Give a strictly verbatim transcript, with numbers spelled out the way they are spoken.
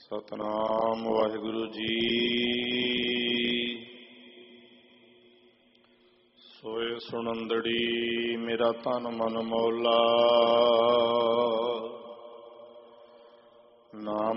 ਸਤਨਾਮ ਵਾਹਿਗੁਰੂ ਜੀ। ਸੋਏ ਸੁਣੰਦੜੀ ਮੇਰਾ ਤਨ ਮਨ ਮੌਲਾ, ਨਾਮ